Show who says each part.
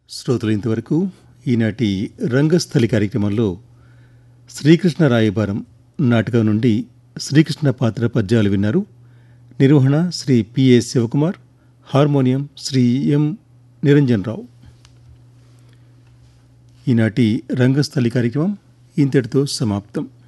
Speaker 1: శ్రోతలు ఇంతవరకు ఈనాటి రంగస్థలి కార్యక్రమంలో శ్రీకృష్ణ రాయబారం నాటకం నుండి శ్రీకృష్ణ పాత్ర పద్యాలు విన్నారు. నిర్వహణ శ్రీ పిఏ శివకుమార్, హార్మోనియం శ్రీ ఎం నిరంజన్ రావు. ఈనాటి రంగస్థలి కార్యక్రమం ఇంతటితో సమాప్తం.